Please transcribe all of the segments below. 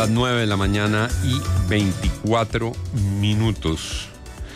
las 9 de la mañana y 24 minutos.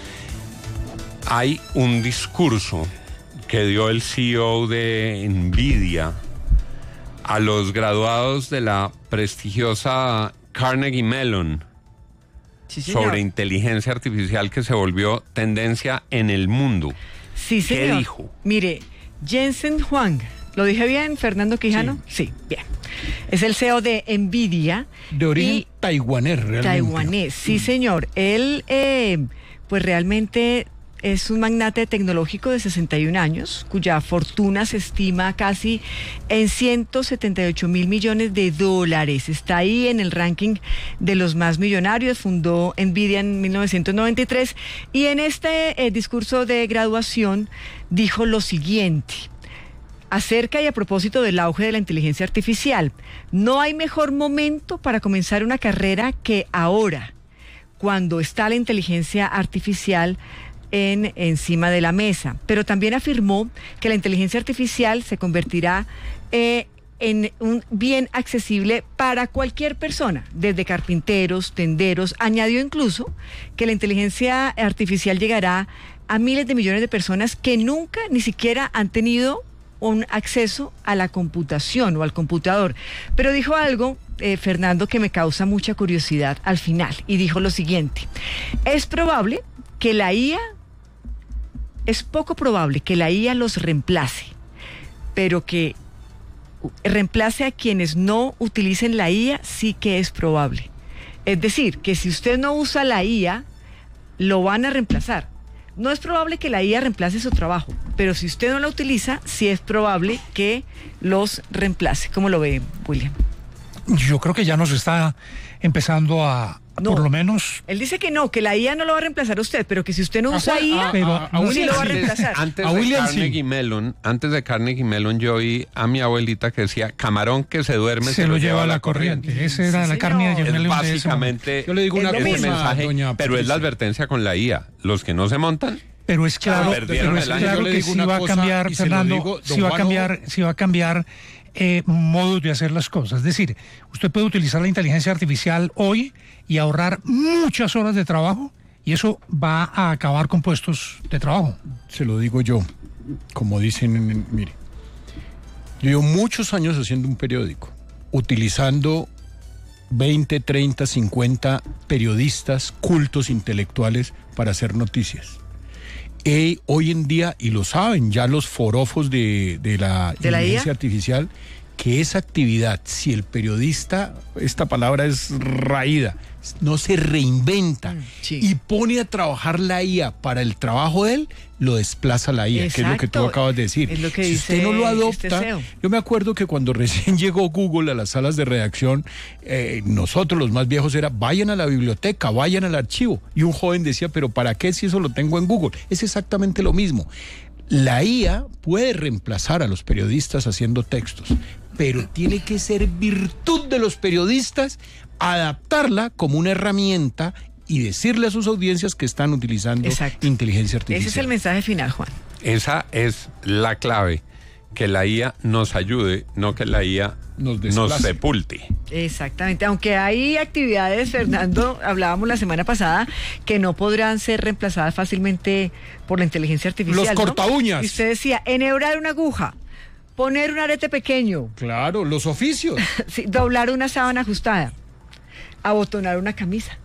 Hay un discurso que dio el CEO de NVIDIA a los graduados de la prestigiosa Carnegie Mellon sobre inteligencia artificial que se volvió tendencia en el mundo. Sí, señor. ¿Qué dijo? Mire, Jensen Huang, ¿lo dije bien, Fernando Quijano? Sí, bien. Es el CEO de NVIDIA. De origen taiwanés, realmente. Taiwanés, sí, señor. Él, pues realmente es un magnate tecnológico de 61 años, cuya fortuna se estima casi en 178.000 millones de dólares. Está ahí en el ranking de los más millonarios. Fundó NVIDIA en 1993 y en este discurso de graduación dijo lo siguiente acerca y a propósito del auge de la inteligencia artificial: no hay mejor momento para comenzar una carrera que ahora, cuando está la inteligencia artificial encima de la mesa. Pero también afirmó que la inteligencia artificial se convertirá en un bien accesible para cualquier persona, desde carpinteros, tenderos. Añadió incluso que la inteligencia artificial llegará a miles de millones de personas que nunca ni siquiera han tenido un acceso a la computación o al computador. Pero dijo algo, Fernando, que me causa mucha curiosidad al final, y dijo lo siguiente: es poco probable que la IA los reemplace, pero que reemplace a quienes no utilicen la IA sí que es probable. Es decir, que si usted no usa la IA, lo van a reemplazar. No es probable que la IA reemplace su trabajo, pero si usted no la utiliza, sí es probable que los reemplace. ¿Cómo lo ve, William? Yo creo que ya nos está empezando no, por lo menos. Él dice que no, que la IA no lo va a reemplazar a usted, pero que si usted no usa IA, sí lo va a reemplazar. Antes de Carnegie Mellon, yo oí a mi abuelita que decía: camarón que se duerme se lo lleva a la corriente. Esa era la Carnegie Mellon. Básicamente, yo le digo una cosa, mensaje, pero es la advertencia con la IA. Los que no se montan. Pero es claro, que sí va a cambiar, Fernando, sí va a cambiar modos de hacer las cosas. Es decir, usted puede utilizar la inteligencia artificial hoy y ahorrar muchas horas de trabajo, y eso va a acabar con puestos de trabajo. Se lo digo yo, como dicen, mire, yo llevo muchos años haciendo un periódico, utilizando 20, 30, 50 periodistas cultos intelectuales para hacer noticias. Hoy en día, y lo saben ya los forofos de la inteligencia artificial, que esa actividad, si el periodista, esta palabra es raída, no se reinventa y pone a trabajar la IA para el trabajo de él, lo desplaza la IA. Exacto. Que es lo que tú acabas de decir. Es lo que si dice usted no lo adopta, yo me acuerdo que cuando recién llegó Google a las salas de redacción, nosotros los más viejos era: vayan a la biblioteca, vayan al archivo. Y un joven decía: pero ¿para qué si eso lo tengo en Google? Es exactamente lo mismo. La IA puede reemplazar a los periodistas haciendo textos, pero tiene que ser virtud de los periodistas adaptarla como una herramienta y decirle a sus audiencias que están utilizando inteligencia artificial. Ese es el mensaje final, Juan. Esa es la clave, que la IA nos ayude, no que la IA nos sepulte. Exactamente, aunque hay actividades, Fernando, hablábamos la semana pasada, que no podrán ser reemplazadas fácilmente por la inteligencia artificial. Los cortaúñas. Y usted decía: enhebrar una aguja, poner un arete pequeño. Claro, los oficios. Sí, doblar una sábana ajustada, abotonar una camisa.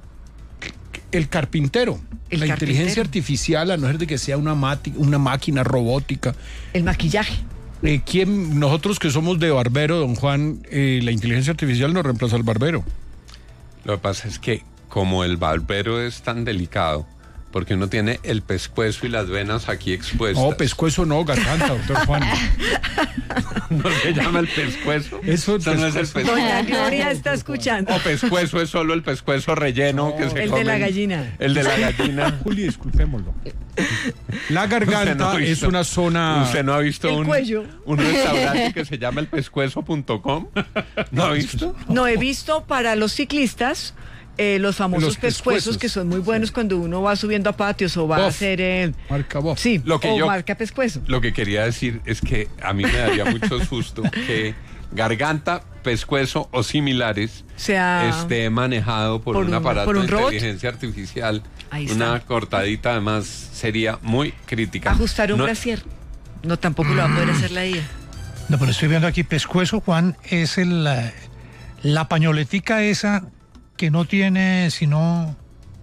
El carpintero. Inteligencia artificial, a no ser de que sea una máquina robótica. El maquillaje. Nosotros que somos de barbero, don Juan, la inteligencia artificial no reemplaza al barbero. Lo que pasa es que como el barbero es tan delicado, porque uno tiene el pescuezo y las venas aquí expuestas. No, pescuezo no, garganta, doctor Juan. ¿No se llama el pescuezo? Eso no es el pescuezo. Doña Gloria está escuchando. O pescuezo es solo el pescuezo relleno que se come. El de la gallina. El de la gallina. Juli, disculpémoslo. La garganta es una zona... ¿Usted no ha visto un restaurante que se llama elpescuezo.com? ¿No ha visto? No, he visto para los ciclistas... los famosos pescuezos, que son muy buenos cuando uno va subiendo a patios o va a hacer marca Boff. Sí, marca pescuezo. Lo que quería decir es que a mí me daría mucho susto que garganta, pescuezo o similares esté manejado por un aparato de inteligencia artificial. Una cortadita además sería muy crítica. Ajustar un brasier. No, tampoco lo va a poder hacer la IA. No, pero estoy viendo aquí pescuezo, Juan, es la pañoletica esa que no tiene sino...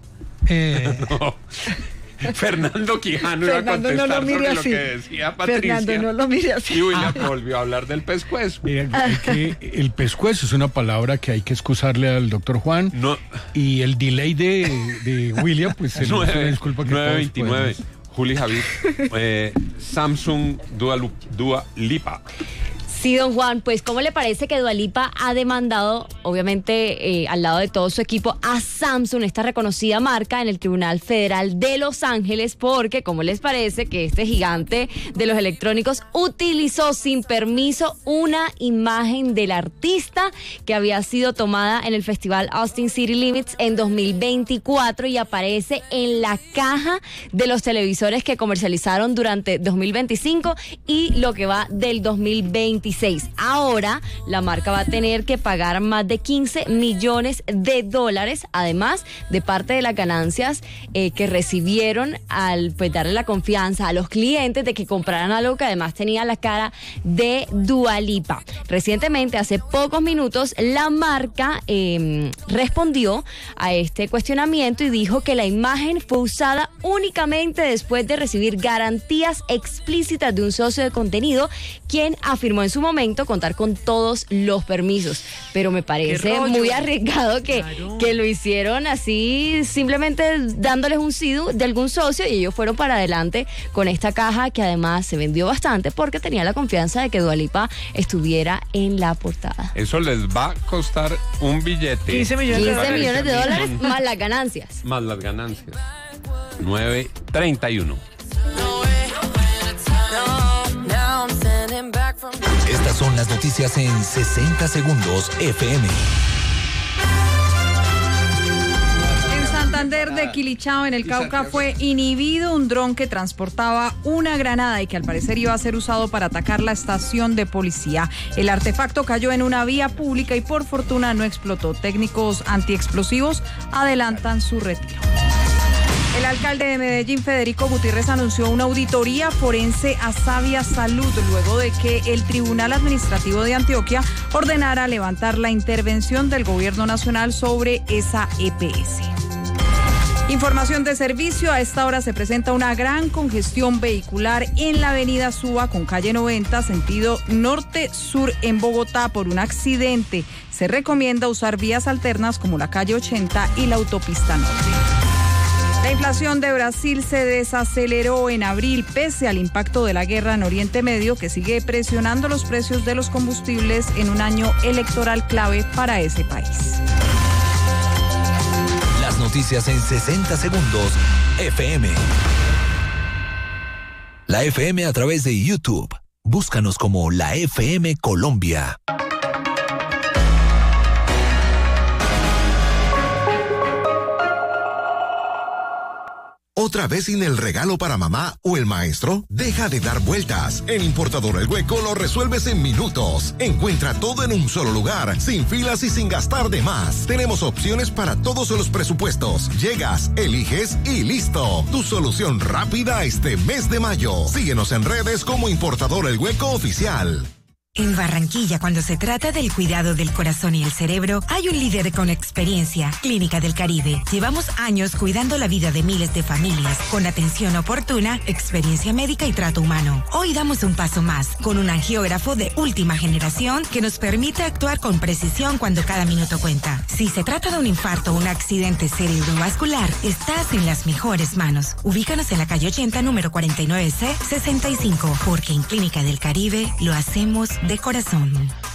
No. Fernando Quijano iba a contestar sobre lo que decía Patricia. Fernando, no lo mire así. Y William volvió a hablar del pescuezo. El pescuezo es una palabra que hay que excusarle al doctor Juan. No. Y el delay de William, pues se nos disculpa que 9:29. Juli Javid, Samsung Dua Lipa. Sí, don Juan, pues ¿cómo le parece que Dua Lipa ha demandado, obviamente al lado de todo su equipo, a Samsung, esta reconocida marca, en el Tribunal Federal de Los Ángeles? Porque, ¿cómo les parece que este gigante de los electrónicos utilizó sin permiso una imagen del artista que había sido tomada en el festival Austin City Limits en 2024 y aparece en la caja de los televisores que comercializaron durante 2025 y lo que va del 2026? Ahora la marca va a tener que pagar más de $15 millones, además de parte de las ganancias que recibieron al pues darle la confianza a los clientes de que compraran algo que además tenía la cara de Dua Lipa. Recientemente, hace pocos minutos, la marca respondió a este cuestionamiento y dijo que la imagen fue usada únicamente después de recibir garantías explícitas de un socio de contenido, quien afirmó en su momento contar con todos los permisos. Pero me parece muy arriesgado que lo hicieron así, simplemente dándoles un sí de algún socio, y ellos fueron para adelante con esta caja que además se vendió bastante porque tenía la confianza de que Dua Lipa estuviera en la portada. Eso les va a costar un billete. 15 millones de dólares más las ganancias. Más las ganancias. 9:31. Estas son las noticias en 60 segundos FM. En Santander de Quilichao, en el Cauca, fue inhibido un dron que transportaba una granada y que al parecer iba a ser usado para atacar la estación de policía. El artefacto cayó en una vía pública y por fortuna no explotó. Técnicos antiexplosivos adelantan su retiro. El alcalde de Medellín, Federico Gutiérrez, anunció una auditoría forense a Sabia Salud luego de que el Tribunal Administrativo de Antioquia ordenara levantar la intervención del gobierno nacional sobre esa EPS. Información de servicio: a esta hora se presenta una gran congestión vehicular en la avenida Suba con calle 90, sentido norte-sur en Bogotá por un accidente. Se recomienda usar vías alternas como la calle 80 y la autopista norte. La inflación de Brasil se desaceleró en abril pese al impacto de la guerra en Oriente Medio, que sigue presionando los precios de los combustibles en un año electoral clave para ese país. Las noticias en 60 segundos FM. La FM a través de YouTube. Búscanos como La FM Colombia. ¿Otra vez sin el regalo para mamá o el maestro? Deja de dar vueltas. En Importador El Hueco lo resuelves en minutos. Encuentra todo en un solo lugar, sin filas y sin gastar de más. Tenemos opciones para todos los presupuestos. Llegas, eliges y listo. Tu solución rápida este mes de mayo. Síguenos en redes como Importador El Hueco Oficial. En Barranquilla, cuando se trata del cuidado del corazón y el cerebro, hay un líder con experiencia, Clínica del Caribe. Llevamos años cuidando la vida de miles de familias, con atención oportuna, experiencia médica y trato humano. Hoy damos un paso más, con un angiógrafo de última generación que nos permite actuar con precisión cuando cada minuto cuenta. Si se trata de un infarto o un accidente cerebrovascular, estás en las mejores manos. Ubícanos en la calle 80, número 49C, 65, porque en Clínica del Caribe lo hacemos de corazón.